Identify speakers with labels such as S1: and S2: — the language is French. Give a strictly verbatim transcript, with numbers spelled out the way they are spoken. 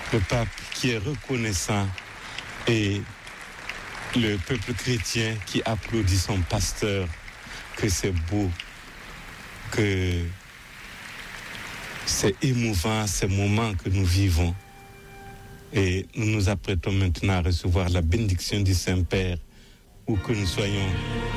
S1: le pape qui est reconnaissant et le peuple chrétien qui applaudit son pasteur, que c'est beau, que c'est émouvant ces moments que nous vivons. Et nous nous apprêtons maintenant à recevoir la bénédiction du Saint-Père, où que nous soyons